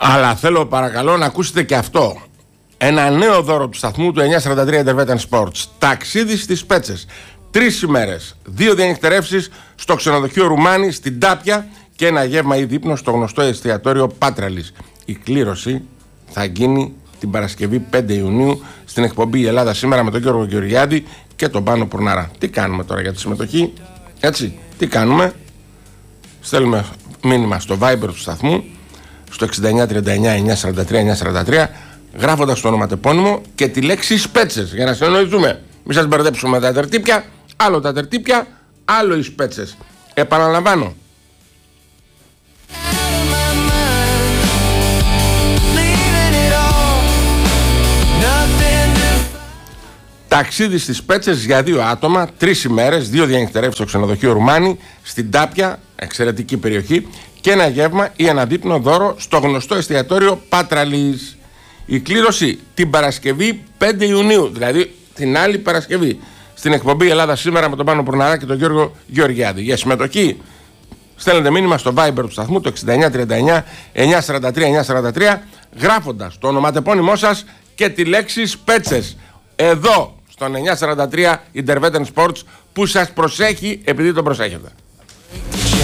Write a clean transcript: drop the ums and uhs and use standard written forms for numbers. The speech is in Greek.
Αλλά θέλω παρακαλώ να ακούσετε και αυτό. Ένα νέο δώρο του σταθμού του 943 Intervetan Sports. Ταξίδι στις Πέτσες. 3 ημέρες, 2 διανυκτερεύσεις στο ξενοδοχείο Ρουμάνι στην Τάπια και ένα γεύμα ή δείπνο στο γνωστό εστιατόριο Πάτραλης. Η κλήρωση θα γίνει την Παρασκευή 5 Ιουνίου στην εκπομπή «Η Ελλάδα σήμερα» με τον Γιώργο Γεωργιάδη και τον Πάνο Πουρνάρα. Τι κάνουμε τώρα για τη συμμετοχή? Έτσι, τι κάνουμε? Στέλνουμε μήνυμα στο Viber του σταθμού στο 6939-943-943 γράφοντας το ονοματεπώνυμο και τη λέξη Σπέτσες για να συνεννοηθούμε. Μην σας μπερδέψουμε τα τερτύπια, άλλο τα τερτύπια, άλλο οι Σπέτσες. Επαναλαμβάνω. Ταξίδι στις Πέτσες για 2 άτομα, 3 ημέρες, 2 διανυκτερεύσεις στο ξενοδοχείο Ρουμάνι στην Τάπια, εξαιρετική περιοχή, και ένα γεύμα ή ένα δείπνο δώρο στο γνωστό εστιατόριο Πάτραλης. Η κλήρωση την Παρασκευή 5 Ιουνίου, δηλαδή την άλλη Παρασκευή, στην εκπομπή Ελλάδα σήμερα με τον Πάνο Πουρναρά και τον Γιώργο Γεωργιάδη. Για συμμετοχή στέλνετε μήνυμα στο Viber του σταθμού το 6939-943-943 γράφοντας το ονοματεπώνυμό σας και τη λέξη Σπέτσες. Εδώ στον 943 Intervetan Sports που σας προσέχει επειδή τον προσέχετε.